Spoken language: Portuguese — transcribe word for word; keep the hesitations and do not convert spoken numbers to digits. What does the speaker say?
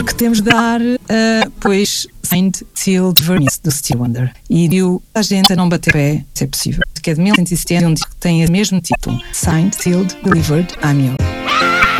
que temos de dar, uh, pois, Signed, Sealed, Vernice, do Stevie Wonder. E deu a gente a não bater pé, se é possível. Que é de mil novecentos e setenta, um disco que tem o mesmo título: Signed, Sealed, Delivered, I'm Yours.